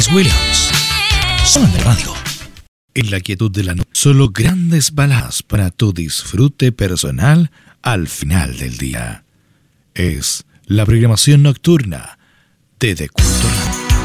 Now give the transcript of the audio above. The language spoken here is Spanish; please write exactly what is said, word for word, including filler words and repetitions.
Luis Williams. Son de radio. En la quietud de la noche, solo grandes baladas para tu disfrute personal al final del día. Es la programación nocturna de The Queen.